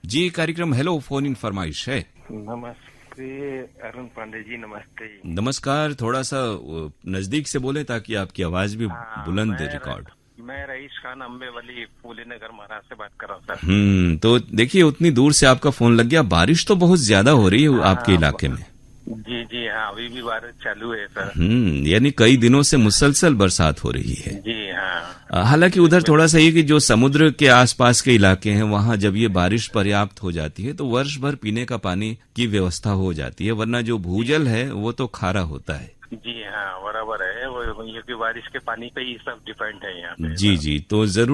जी, कार्यक्रम hello phone in फरमाइश है। नमस्ते अरुण पांडे जी, नमस्ते। नमस्कार, थोड़ा सा नजदीक से बोले ताकि आपकी आवाज भी बुलंद रिकॉर्ड। मैं रईस खान अम्बेवली फूले नगर महाराष्ट्र से बात कर रहा हूँ सर। तो देखिए उतनी दूर से आपका फोन लग गया। बारिश तो बहुत ज्यादा हो रही है आपके इलाके में। जी जी हाँ, अभी भी बारिश चालू है सर। यानी कई दिनों से मुसलसल बरसात हो रही है। जी हाँ। हालांकि उधर थोड़ा सा ये कि जो समुद्र के आसपास के इलाके हैं वहां जब ये बारिश पर्याप्त हो जाती है तो वर्ष भर पीने का पानी की व्यवस्था हो जाती है, वरना जो भूजल है वो तो खारा होता है। जी हाँ, बराबर है वो, ये बारिश के पानी पे ही सब डिपेंड है यहाँ पे। जी जी, तो जरूर